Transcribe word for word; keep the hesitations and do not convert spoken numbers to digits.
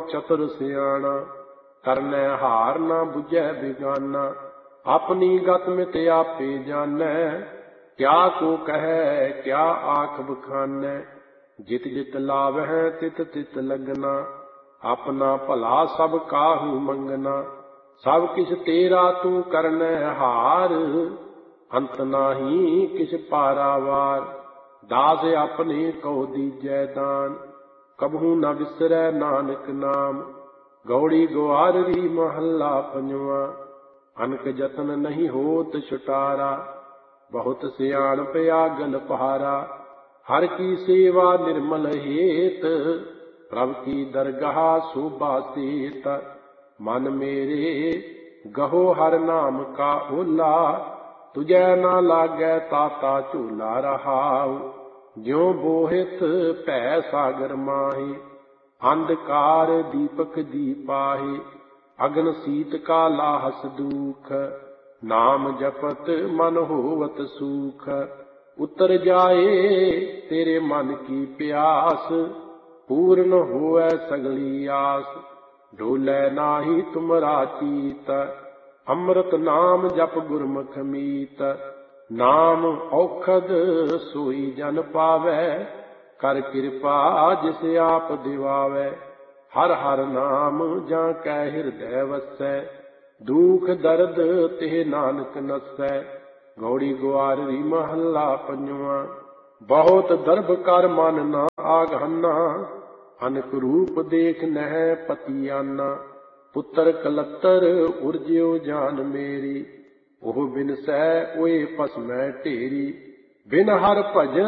चतुर सियाणा, करनै हार ना बुझै बिगाना। अपनी गत मित आपे जानै, क्या को कहे क्या आख बखानै। जित जित लावै तित तित लगना, अपना भला सब काहू मंगना। सब किछ तेरा तू करनै हार, अंत नाही किछ पारावार। दास अपने कहो दीजै दान, कबहू न बिसरै नानक नाम। गौड़ी ग्वाररी महला पंजवा, अनक जतन नहीं होत छुटारा। बहुत सियाणप आगन पहारा, हर की सेवा निर्मल हेत। प्रभ की दरगाह शोभा सेत, मन मेरे गहो हर नाम का ओला। तुझै ना लागै ताता झूला रहाऊ, ज्यों बोहित भै सागर माही। अंधकार दीपक दीपाही, अग्न सीत का लाहस दुख। नाम जपत मन होवत सुख, उतर जाए तेरे मन की प्यास। पूर्ण होए सगली आस, डोलै नाही तुमरा चीत। अमृत नाम जप गुरमुख मीत, नाम औखद सोई जन पावै। कर कृपा जिस आप दिवावै, हर हर नाम जां कै हृदय वसै। दुख दर्द तिह नानक नसै, गौड़ी ग्वाररी महला पंजवा। बहुत दर्भ कर मन न आघाना, अनक रूप देख नह पतियाना। पुत्र कलतर उर्ज्यो जान मेरी, ओह बिनसै ओए पसमै ढेरी। बिन हर भजन